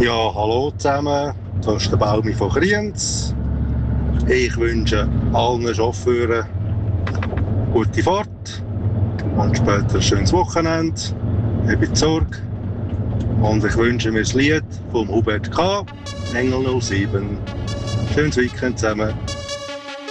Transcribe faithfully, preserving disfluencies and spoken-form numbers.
Ja, hallo zusammen, das ist der Baumi von Kriens. Ich wünsche allen Chauffeuren gute Fahrt und später ein schönes Wochenende. Ich bin Sorge. Und ich wünsche mir das Lied vom Hubert K. Engel null sieben. Schönes Weekend zusammen.